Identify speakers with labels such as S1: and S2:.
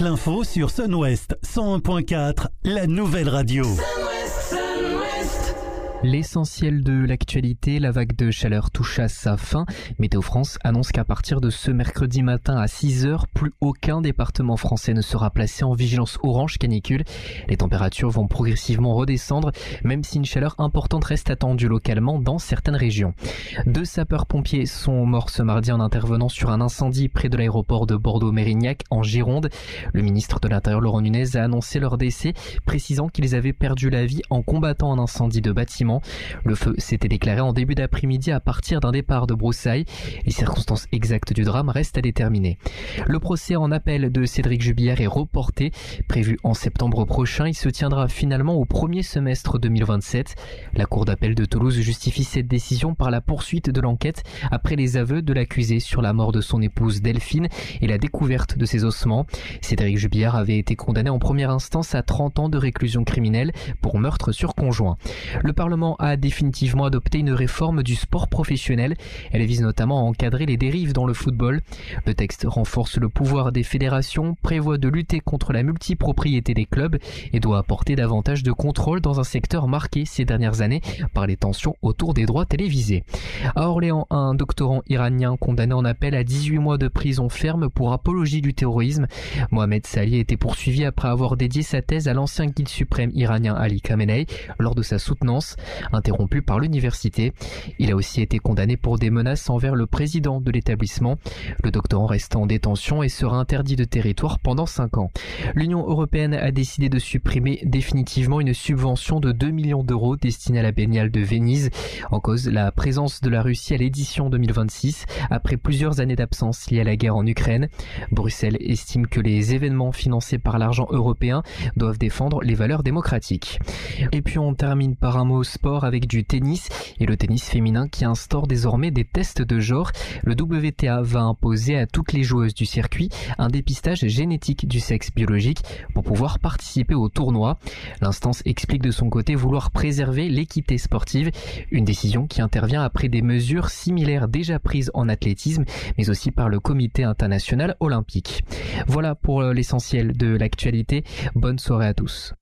S1: l'info sur Sun West 101.4, la nouvelle radio.
S2: L'essentiel de l'actualité, la vague de chaleur touche à sa fin. Météo France annonce qu'à partir de ce mercredi matin à 6h, plus aucun département français ne sera placé en vigilance orange canicule. Les températures vont progressivement redescendre, même si une chaleur importante reste attendue localement dans certaines régions. 2 sapeurs-pompiers sont morts ce mardi en intervenant sur un incendie près de l'aéroport de Bordeaux-Mérignac en Gironde. Le ministre de l'Intérieur Laurent Nunez a annoncé leur décès, précisant qu'ils avaient perdu la vie en combattant un incendie de bâtiment. Le feu s'était déclaré en début d'après-midi à partir d'un départ de broussailles. Les circonstances exactes du drame restent à déterminer. Le procès en appel de Cédric Jubillard est reporté. Prévu en septembre prochain, il se tiendra finalement au premier semestre 2027. La cour d'appel de Toulouse justifie cette décision par la poursuite de l'enquête après les aveux de l'accusé sur la mort de son épouse Delphine et la découverte de ses ossements. Cédric Jubillard avait été condamné en première instance à 30 ans de réclusion criminelle pour meurtre sur conjoint. Le Parlement a définitivement adopté une réforme du sport professionnel. Elle vise notamment à encadrer les dérives dans le football. Le texte renforce le pouvoir des fédérations, prévoit de lutter contre la multipropriété des clubs et doit apporter davantage de contrôle dans un secteur marqué ces dernières années par les tensions autour des droits télévisés. À Orléans, un doctorant iranien condamné en appel à 18 mois de prison ferme pour apologie du terrorisme. Mohamed Salih a été poursuivi après avoir dédié sa thèse à l'ancien guide suprême iranien Ali Khamenei lors de sa soutenance, interrompu par l'université. Il a aussi été condamné pour des menaces envers le président de l'établissement. Le doctorant reste en détention et sera interdit de territoire pendant 5 ans. L'Union européenne a décidé de supprimer définitivement une subvention de 2 millions d'euros destinée à la Biennale de Venise. En cause, la présence de la Russie à l'édition 2026, après plusieurs années d'absence liées à la guerre en Ukraine. Bruxelles estime que les événements financés par l'argent européen doivent défendre les valeurs démocratiques. Et puis on termine par un mot sport avec du tennis et le tennis féminin qui instaure désormais des tests de genre. Le WTA va imposer à toutes les joueuses du circuit un dépistage génétique du sexe biologique pour pouvoir participer au tournoi. L'instance explique de son côté vouloir préserver l'équité sportive, une décision qui intervient après des mesures similaires déjà prises en athlétisme, mais aussi par le Comité international olympique. Voilà pour l'essentiel de l'actualité. Bonne soirée à tous.